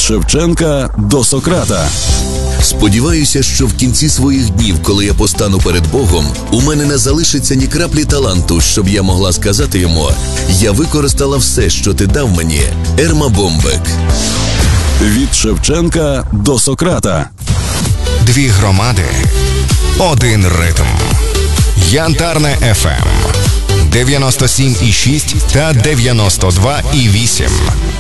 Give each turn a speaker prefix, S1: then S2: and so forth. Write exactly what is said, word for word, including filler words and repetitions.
S1: Шевченка до Сократа.
S2: Сподіваюся, що в кінці своїх днів, коли я постану перед Богом, у мене не залишиться ні краплі таланту, щоб я могла сказати йому: «Я використала все, що ти дав мені». Ерма Бомбек.
S1: Від Шевченка до Сократа.
S3: Дві громади, один ритм. Янтарне еф ем дев'яносто сім і шість та дев'яносто два і вісім.